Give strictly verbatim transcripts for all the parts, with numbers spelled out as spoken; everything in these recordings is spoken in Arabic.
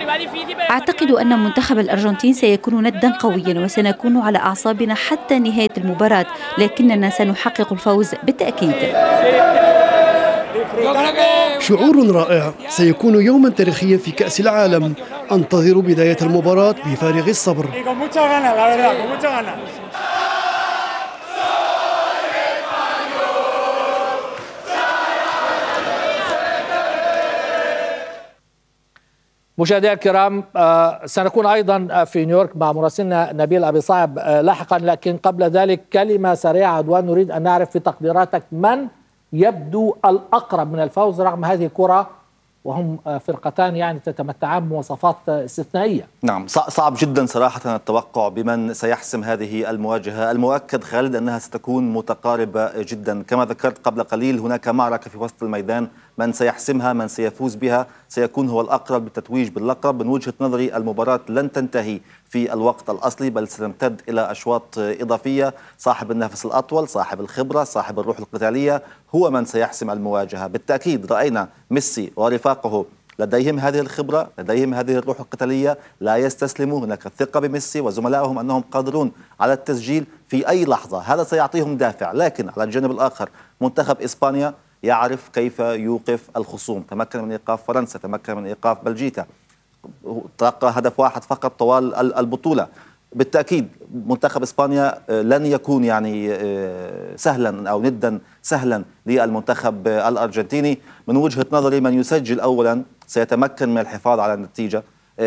أعتقد أن منتخب الأرجنتين سيكون ندا قويا وسنكون على أعصابنا حتى نهاية المباراة، لكننا سنحقق الفوز بالتأكيد. شعور رائع، سيكون يوما تاريخيا في كأس العالم. أنتظر بداية المباراة بفارغ الصبر. مشاهدينا الكرام، سنكون أيضا في نيويورك مع مراسلنا نبيل أبي صعب لاحقا، لكن قبل ذلك كلمة سريعة عدوان، نريد أن نعرف في تقديراتك من يبدو الأقرب من الفوز رغم هذه الكرة، وهم فرقتان يعني تتمتعان بمواصفات استثنائية. نعم، صعب جدا صراحة التوقع بمن سيحسم هذه المواجهة. المؤكد خالد أنها ستكون متقاربة جدا، كما ذكرت قبل قليل هناك معركة في وسط الميدان، من سيحسمها من سيفوز بها سيكون هو الأقرب بالتتويج باللقب. من وجهة نظري المباراة لن تنتهي في الوقت الأصلي، بل ستمتد إلى أشواط إضافية. صاحب النفس الأطول، صاحب الخبرة، صاحب الروح القتالية هو من سيحسم المواجهة. بالتأكيد رأينا ميسي ورفاقه لديهم هذه الخبرة، لديهم هذه الروح القتالية، لا يستسلموا. هناك الثقة بميسي وزملائهم أنهم قادرون على التسجيل في أي لحظة، هذا سيعطيهم دافع. لكن على الجانب الآخر منتخب إسبانيا يعرف كيف يوقف الخصوم، تمكن من إيقاف فرنسا، تمكن من إيقاف بلجيكا، تلقى هدف واحد فقط طوال البطولة. بالتأكيد منتخب إسبانيا لن يكون يعني سهلا أو ندا سهلا للمنتخب الأرجنتيني. من وجهة نظري من يسجل أولا سيتمكن من الحفاظ على النتيجة.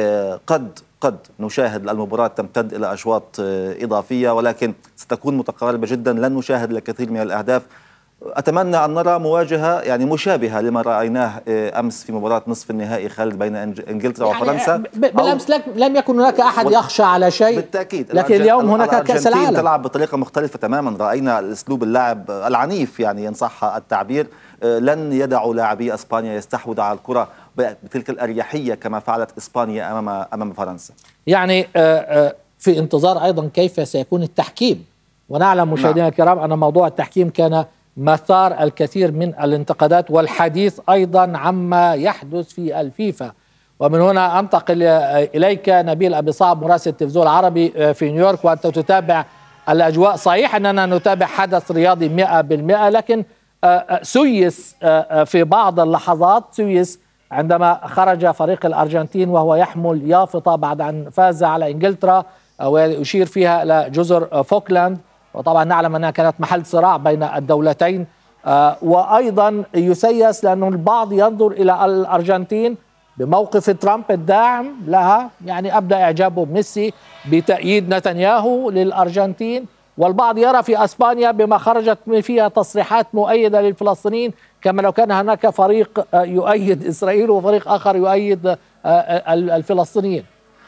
قد قد نشاهد المباراة تمتد إلى أشواط إضافية، ولكن ستكون متقاربة جدا، لن نشاهد الكثير من الأهداف. أتمنى أن نرى مواجهة يعني مشابهة لما رأيناه أمس في مباراة نصف النهائي خالد بين إنجلترا يعني وفرنسا. بالأمس لم يكن هناك أحد يخشى على شيء بالتأكيد، لكن اليوم هناك كأس العالم تلعب بطريقة مختلفة تماما. رأينا أسلوب اللعب العنيف يعني إن صح التعبير. لن يدعوا لاعبي إسبانيا يستحوذوا على الكرة بتلك الأريحية كما فعلت إسبانيا أمام أمام فرنسا. يعني في انتظار أيضا كيف سيكون التحكيم، ونعلم مشاهدينا الكرام أن موضوع التحكيم كان مثار الكثير من الانتقادات والحديث أيضا عما يحدث في الفيفا. ومن هنا أنتقل إليك نبيل أبي صعب مراسل التلفزيون العربي في نيويورك، وأنت تتابع الأجواء. صحيح أننا نتابع حدث رياضي مئة بالمئة، لكن سيس في بعض اللحظات، سيس عندما خرج فريق الأرجنتين وهو يحمل يافطة بعد أن فاز على إنجلترا ويشير فيها إلى جزر فوكلاند، وطبعا نعلم أنها كانت محل صراع بين الدولتين. آه وأيضا يسيس لأن البعض ينظر إلى الأرجنتين بموقف ترامب الداعم لها، يعني أبدأ إعجابه بميسي بتأييد نتنياهو للأرجنتين، والبعض يرى في أسبانيا بما خرجت فيها تصريحات مؤيدة للفلسطينيين، كما لو كان هناك فريق آه يؤيد إسرائيل وفريق آخر يؤيد آه الفلسطينيين.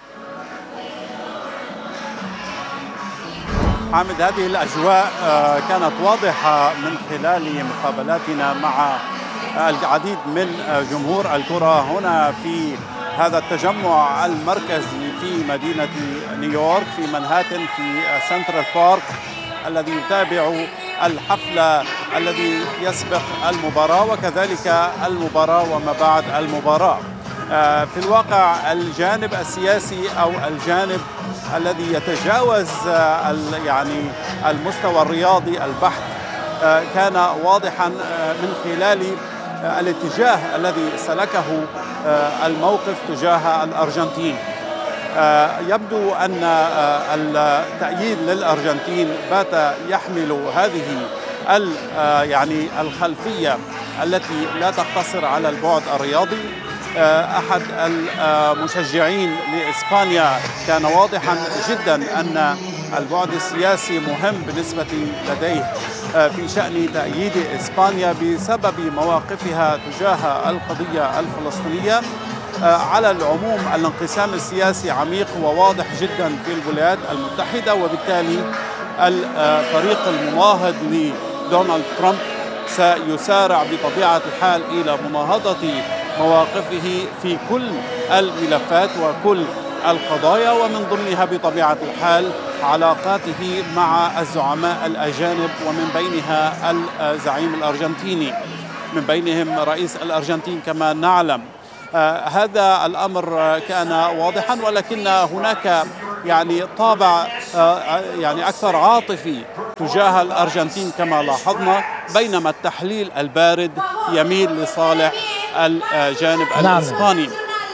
حامد، هذه الأجواء كانت واضحة من خلال مقابلاتنا مع العديد من جمهور الكرة هنا في هذا التجمع المركزي في مدينة نيويورك في منهاتن في سنترال بارك، الذي يتابع الحفلة الذي يسبق المباراة وكذلك المباراة وما بعد المباراة. في الواقع الجانب السياسي أو الجانب الذي يتجاوز يعني المستوى الرياضي البحت كان واضحا من خلال الاتجاه الذي سلكه الموقف تجاه الأرجنتين. يبدو أن التأييد للأرجنتين بات يحمل هذه يعني الخلفية التي لا تقتصر على البعد الرياضي. أحد المشجعين لإسبانيا كان واضحا جدا أن البعد السياسي مهم بالنسبة لديه في شأن تأييد إسبانيا بسبب مواقفها تجاه القضية الفلسطينية. على العموم الانقسام السياسي عميق وواضح جدا في الولايات المتحدة، وبالتالي الفريق المناهض لدونالد ترامب سيسارع بطبيعة الحال إلى مناهضة مواقفه في كل الملفات وكل القضايا، ومن ضمنها بطبيعة الحال علاقاته مع الزعماء الأجانب، ومن بينها الزعيم الأرجنتيني، من بينهم رئيس الأرجنتين كما نعلم. آه هذا الأمر كان واضحا، ولكن هناك يعني طابع آه يعني أكثر عاطفي تجاه الأرجنتين كما لاحظنا، بينما التحليل البارد يميل لصالح الجانب نعم. الإسباني.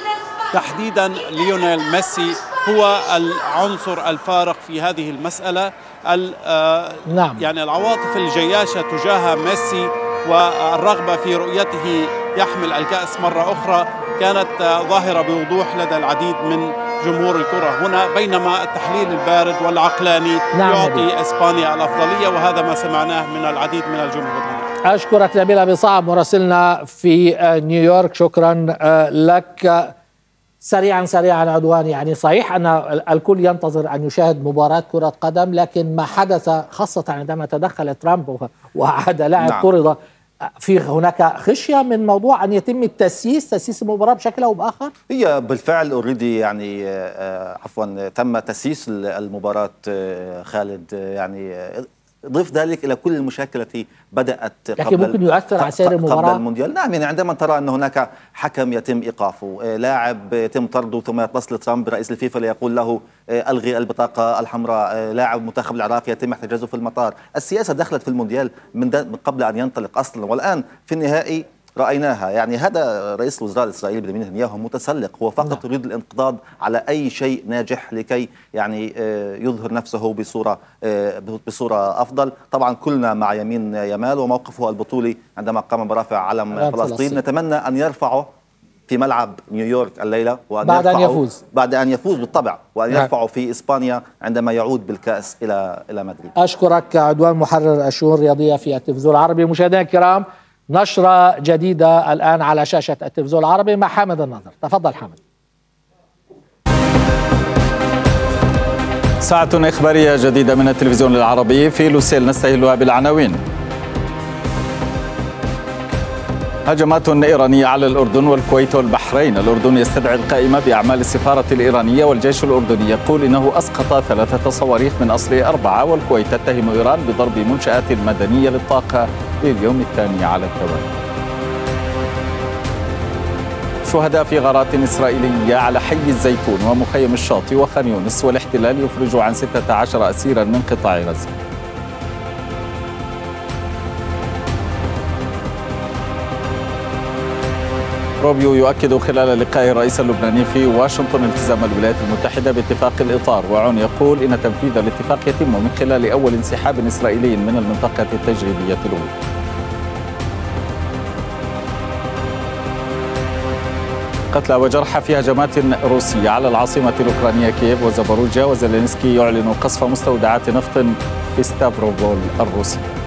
تحديدا ليونيل ميسي هو العنصر الفارق في هذه المسألة. نعم. يعني العواطف الجياشة تجاه ميسي والرغبة في رؤيته يحمل الكأس مرة أخرى كانت ظاهرة بوضوح لدى العديد من جمهور الكرة هنا، بينما التحليل البارد والعقلاني نعم. يعطي إسبانيا الأفضلية، وهذا ما سمعناه من العديد من الجمهور هنا. أشكرك نبيل أبي صعب مراسلنا في نيويورك، شكرا لك. سريعا سريعا عدوان، يعني صحيح أن الكل ينتظر أن يشاهد مباراة كرة قدم، لكن ما حدث خاصة عندما تدخل ترامب وعاد لاعب نعم. طرد، في هناك خشية من موضوع أن يتم التسييس تسييس المباراة بشكل أو بآخر؟ هي بالفعل اوريدي يعني عفوا تم تسييس المباراة خالد، يعني ضيف ذلك إلى كل المشاكل التي بدأت لكن قبل ممكن يؤثر على سير المباراة قبل المونديال. نعم، يعني عندما ترى أن هناك حكم يتم إيقافه، لاعب يتم طرده، ثم يتصل ترامب رئيس الفيفا ليقول له ألغي البطاقة الحمراء، لاعب منتخب العراق يتم احتجازه في المطار. السياسة دخلت في المونديال من قبل أن ينطلق أصلا، والآن في النهائي رأيناها. يعني هذا رئيس الوزراء الإسرائيلي بنيامين نتنياهو متسلق، هو فقط يريد الانقضاض على أي شيء ناجح لكي يعني يظهر نفسه بصورة بصورة أفضل. طبعا كلنا مع يمين يمال وموقفه البطولي عندما قام برفع علم فلسطين. نتمنى أن يرفعه في ملعب نيويورك الليلة، وأن بعد أن يفوز بعد أن يفوز بالطبع، وأن يرفعه في إسبانيا عندما يعود بالكأس إلى إلى مدريد. أشكرك عدوان، محرر الشؤون الرياضية في التلفزيون العربي. مشاهدينا الكرام، نشرة جديدة الآن على شاشة التلفزيون العربي مع حامد الناظر. تفضل حامد. ساعة إخبارية جديدة من التلفزيون العربي في لوسيل، نستهلها بالعناوين. هجمات إيرانية على الأردن والكويت والبحرين. الأردن يستدعي القائمة بأعمال السفارة الإيرانية، والجيش الأردني يقول إنه أسقط ثلاثة صواريخ من أصل أربعة، والكويت تتهم إيران بضرب منشآت مدنية للطاقة لليوم الثاني على التوالي. شهداء في غارات إسرائيلية على حي الزيتون ومخيم الشاطئ وخان يونس، والاحتلال يفرج عن ستة عشر أسيرا من قطاع غزة. روبيو يؤكد خلال لقاء الرئيس اللبناني في واشنطن التزام الولايات المتحدة باتفاق الإطار، وعون يقول إن تنفيذ الاتفاق يتم من خلال أول انسحاب إسرائيلي من المنطقة التجريبية الأولى. قتلى وجرحى في هجمات روسية على العاصمة الأوكرانية كييف وزاباروجيا، وزيلينسكي يعلن قصف مستودعات نفط في ستافروبول الروسي.